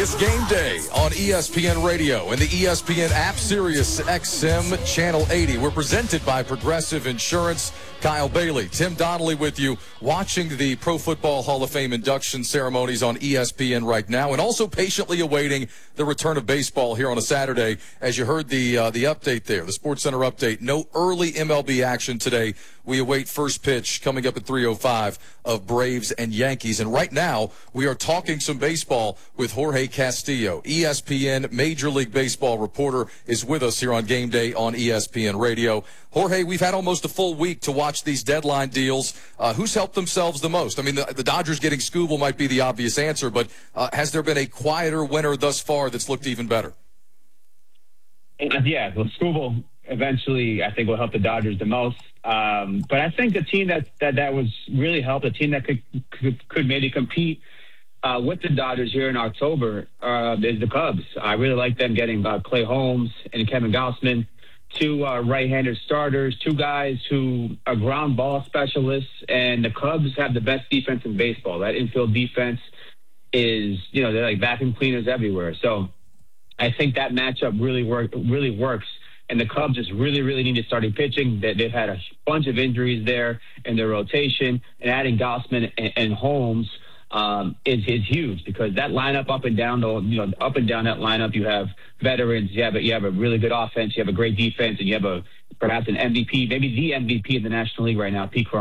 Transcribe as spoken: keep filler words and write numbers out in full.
It's game day on E S P N Radio and the E S P N app, Sirius X M Channel eighty. We're presented by Progressive Insurance. Kyle Bailey, Tim Donnelly with you, watching the Pro Football Hall of Fame induction ceremonies on E S P N right now, and also patiently awaiting the return of baseball here on a Saturday. As you heard the uh, the update there, the SportsCenter update, no early M L B action today. We await first pitch coming up at three oh five of Braves and Yankees. And right now, we are talking some baseball with Jorge Castillo. E S P N Major League Baseball reporter is with us here on Game Day on E S P N Radio. Jorge, we've had almost a full week to watch these deadline deals. Uh, who's helped themselves the most? I mean, the, the Dodgers getting Skubal might be the obvious answer, but uh, has there been a quieter winner thus far that's looked even better? Yeah, well, Skubal eventually, I think, will help the Dodgers the most. Um, but I think the team that, that, that was really helped, a team that could could, could maybe compete uh, with the Dodgers here in October uh, is the Cubs. I really like them getting uh, Clay Holmes and Kevin Gausman, two uh, right-handed starters, two guys who are ground ball specialists, and the Cubs have the best defense in baseball. That infield defense is, you know, they're like vacuum cleaners everywhere. So I think that matchup really work really works. And the Cubs just really, really need to start pitching. They've had a bunch of injuries there in their rotation, and adding Gausman and, and Holmes um, is, is huge, because that lineup up and down, the you know, up and down that lineup, you have veterans, you have a, you have a really good offense, you have a great defense, and you have a perhaps an M V P, maybe the M V P in the National League right now, Pete Cronin.